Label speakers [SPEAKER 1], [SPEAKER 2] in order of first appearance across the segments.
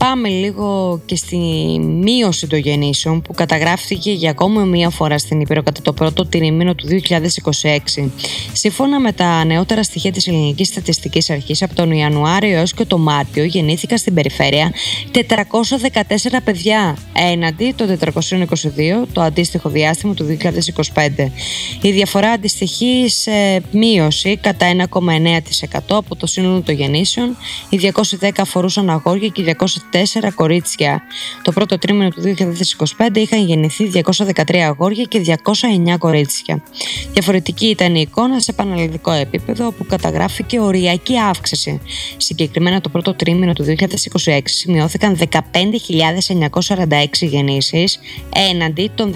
[SPEAKER 1] Πάμε λίγο και στη μείωση των γεννήσεων που καταγράφηκε για ακόμα μία φορά στην Ήπειρο κατά το πρώτο τρίμηνο του 2026. Σύμφωνα με τα νεότερα στοιχεία της Ελληνικής Στατιστικής Αρχής, από τον Ιανουάριο έως και τον Μάρτιο γεννήθηκαν στην περιφέρεια 414 παιδιά, έναντι των 422 το αντίστοιχο διάστημα του 2025. Η διαφορά αντιστοιχεί σε μείωση κατά 1,9% από το σύνολο των γεννήσεων. Οι 210 αφορούσαν αγόρια και 204 κορίτσια. Το πρώτο τρίμηνο του 2025 είχαν γεννηθεί 213 αγόρια και 209 κορίτσια. Διαφορετική ήταν η εικόνα σε πανελλαδικό επίπεδο, όπου καταγράφηκε οριακή αύξηση. Συγκεκριμένα το πρώτο τρίμηνο του 2026 σημειώθηκαν 15.946 γεννήσεις, έναντι των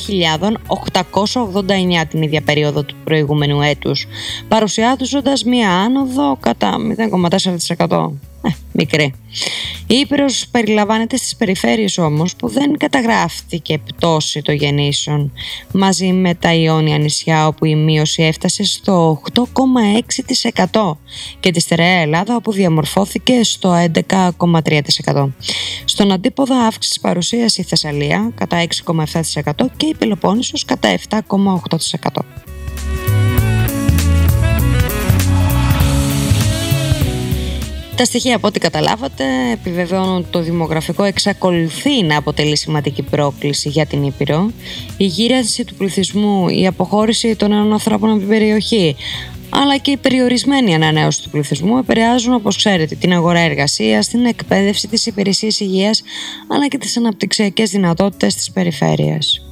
[SPEAKER 1] 15.889 την ίδια περίοδο του προηγούμενου έτους, παρουσιάζοντας μία άνοδο κατά 0,4%. Μικρή. Η Ήπειρος περιλαμβάνεται στις περιφέρειες όμως που δεν καταγράφηκε πτώση των γεννήσεων, μαζί με τα Ιόνια νησιά, όπου η μείωση έφτασε στο 8,6%, και τη στερεά Ελλάδα, όπου διαμορφώθηκε στο 11,3%. Στον αντίποδα αύξηση παρουσίασε η Θεσσαλία κατά 6,7% και η Πελοπόννησος κατά 7,8%. Τα στοιχεία, από ό,τι καταλάβατε, επιβεβαιώνουν ότι το δημογραφικό εξακολουθεί να αποτελεί σημαντική πρόκληση για την Ήπειρο. Η γύρανση του πληθυσμού, η αποχώρηση των νέων ανθρώπων από την περιοχή, αλλά και η περιορισμένη ανανέωση του πληθυσμού επηρεάζουν, όπως ξέρετε, την αγορά εργασίας, την εκπαίδευση, τις υπηρεσίες υγείας, αλλά και τις αναπτυξιακές δυνατότητες της περιφέρειας.